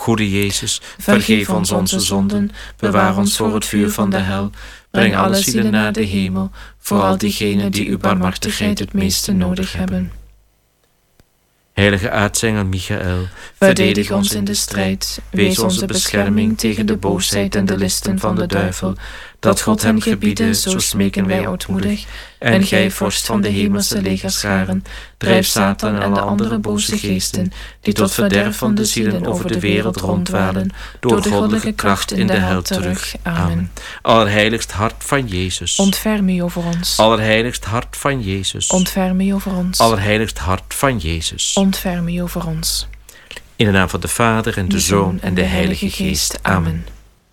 Goede Jezus, vergeef ons onze zonden, bewaar ons voor het vuur van de hel, breng alle zielen naar de hemel, vooral diegenen die uw barmhartigheid het meeste nodig hebben. Heilige aartsengel Michael, verdedig ons in de strijd, wees onze bescherming tegen de boosheid en de listen van de duivel. Dat God hem gebiede, zo smeken wij ootmoedig. En gij, vorst van de hemelse legerscharen, drijf Satan en de andere boze geesten, die tot verderf van de zielen over de wereld ronddwalen, door de goddelijke kracht in de hel terug. Amen. Allerheiligst hart van Jezus, ontferm u over ons. Allerheiligst hart van Jezus, Ontferm u over ons. Allerheiligst hart van Jezus, Ontferm u over ons. in de naam van de Vader en de Zoon en de Heilige Geest. Amen.